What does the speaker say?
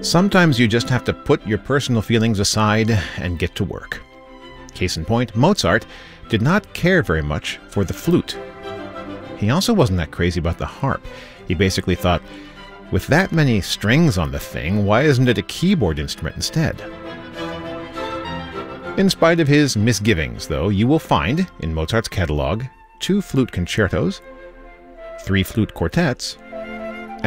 Sometimes you just have to put your personal feelings aside and get to work. Case in point, Mozart did not care very much for the flute. He also wasn't that crazy about the harp. He basically thought, with that many strings on the thing, why isn't it a keyboard instrument instead? In spite of his misgivings, though, you will find, in Mozart's catalog, 2 flute concertos, 3 flute quartets,